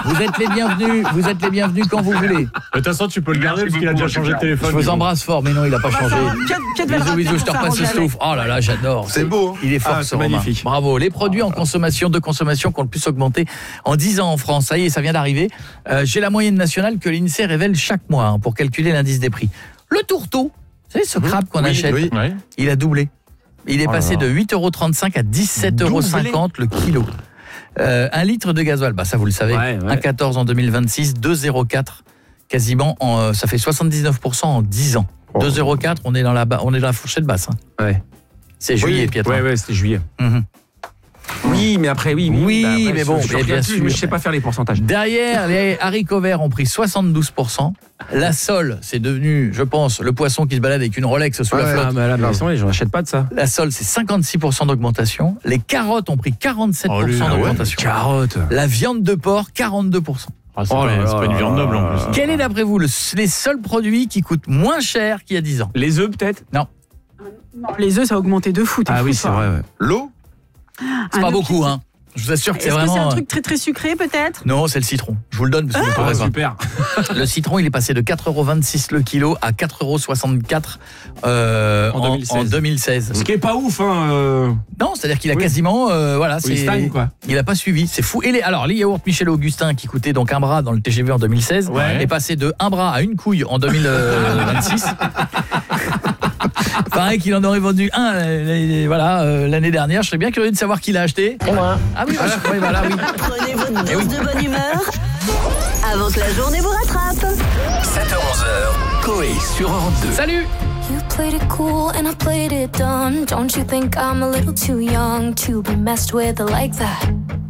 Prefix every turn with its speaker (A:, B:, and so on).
A: Vous êtes les bienvenus quand vous voulez.
B: De toute façon, tu peux le garder parce qu'il a déjà changé de téléphone.
A: Je vous embrasse fort, mais non, il n'a pas changé. Bisous, je te repasse le souffle. Oh là là, j'adore.
C: C'est beau.
A: Il est fort,
B: c'est magnifique.
A: Bravo. Les produits de consommation qui ont le plus augmenté en 10 ans en France. Ça y est, ça vient d'arriver. J'ai la moyenne nationale que l'INSEE révèle chaque mois pour calculer l'indice des prix. Le tourteau, vous savez, ce crabe qu'on achète, il a doublé. Il est passé de 8,35 € à 17,50 € le kilo. 1 litre de gasoil, ça vous le savez, 1,14 en 2026, 2,04 quasiment, ça fait 79% en 10 ans. 2,04 €, on est dans la fourchette basse.
B: Ouais.
A: C'est juillet, Pietro.
B: Ouais, c'était juillet.
D: Oui, mais après, oui.
A: Mais bon, bien sûr.
D: Je sais pas faire les pourcentages.
A: Derrière, les haricots verts ont pris 72%. La sole, c'est devenu, je pense, le poisson qui se balade avec une Rolex sous la flotte.
D: J'en achète pas de ça.
A: La sole, c'est 56% d'augmentation. Les carottes ont pris 47% d'augmentation.
D: Carottes.
A: La viande de porc, 42%.
B: C'est pas une viande noble en plus.
A: Quel est d'après vous les seuls produits qui coûtent moins cher qu'il y a 10 ans?
D: Les œufs peut-être?
A: Non.
E: Les œufs, ça a augmenté de fou.
D: Ah oui, c'est vrai.
C: L'eau?
A: C'est pas beaucoup, hein. Je vous assure que c'est vraiment...
E: Est-ce que c'est un truc très très sucré peut-être?
A: Non, c'est le citron. Je vous le donne parce que vous pourrez pas.
D: Super.
A: Le citron, il est passé de 4,26 € le kilo à 4,64 € en 2016.
D: Ce qui est pas ouf, hein.
A: Non, c'est-à-dire qu'il a quasiment...
D: il stagne, quoi.
A: Il a pas suivi, c'est fou. Alors, les yaourts Michel Augustin, qui coûtaient donc un bras dans le TGV en 2016, est passé de un bras à une couille en 2026. Pareil qu'il en aurait vendu un l'année dernière. Je serais bien curieux de savoir qui l'a acheté.
F: C'est moi.
A: Ah oui, oui.
G: Prenez votre dose de bonne humeur avant que la journée vous rattrape.
H: 7h-11h, Coé sur Europe 2.
A: Salut.
I: You played it cool and I played it dumb. Don't you think I'm a little too young to be messed with like that?